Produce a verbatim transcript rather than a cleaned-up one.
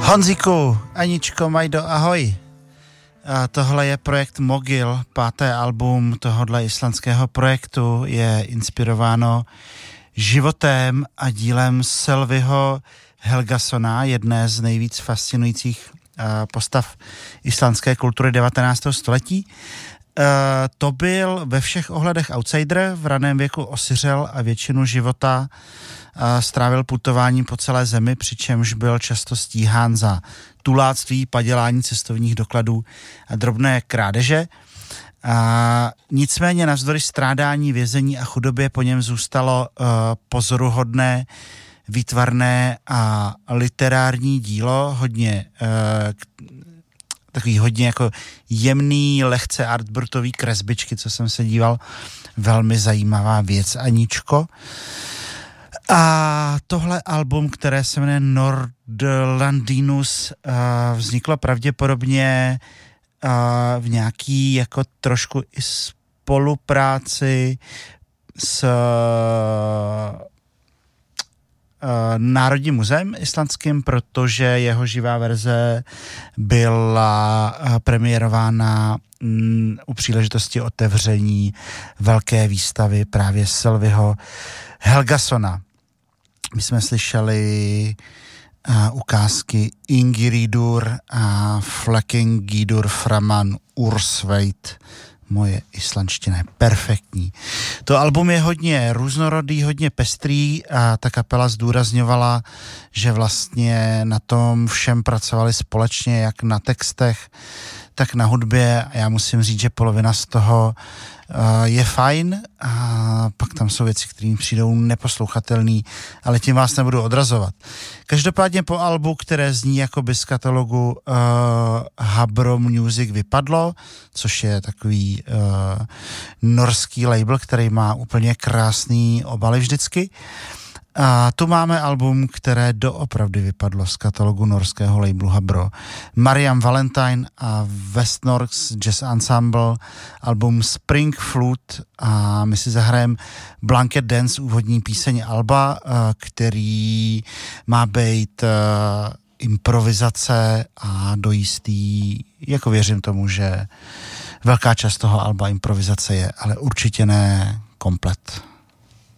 Honzíku, Aničko, Majdo, ahoj. A tohle je projekt Mogil, páté album tohohle islandského projektu je inspirováno životem a dílem Sölviho Helgasona, jedné z nejvíc fascinujících postav islandské kultury devatenáctého století. To byl ve všech ohledech outsider, v raném věku osiřel a většinu života strávil putováním po celé zemi, přičemž byl často stíhán za tuláctví, padělání cestovních dokladů a drobné krádeže. A nicméně navzdory strádání, vězení a chudobě po něm zůstalo uh, pozoruhodné, výtvarné a literární dílo, hodně uh, takový hodně jako jemný, lehce artbrutový kresbičky, co jsem se díval, velmi zajímavá věc, Aničko. A tohle album, které se jmenuje Nordlandinus, uh, vzniklo pravděpodobně uh, v nějaký jako trošku i spolupráci s uh, Národním muzeem islandským, protože jeho živá verze byla uh, premiérována um, u příležitosti otevření velké výstavy právě Sölviho Helgasona. My jsme slyšeli uh, ukázky Ingiridur a Flekengidur framan Ursveit. Moje islandština je perfektní. To album je hodně různorodý, hodně pestrý a ta kapela zdůrazňovala, že vlastně na tom všem pracovali společně, jak na textech, tak na hudbě. A já musím říct, že polovina z toho uh, je fajn a pak tam jsou věci, které mi přijdou neposlouchatelný, ale tím vás nebudu odrazovat. Každopádně po albu, které zní jako by z katalogu uh, Habro Music vypadlo, což je takový uh, norský label, který má úplně krásný obaly vždycky. A tu máme album, které doopravdy vypadlo z katalogu norského labelu Habro. Mariam Valentine a West Norks Jazz Ensemble, album Spring Flute a my si zahrajeme Blanket Dance, úvodní píseň alba, který má být improvizace a do jistý, jako věřím tomu, že velká část toho alba improvizace je, ale určitě ne komplet.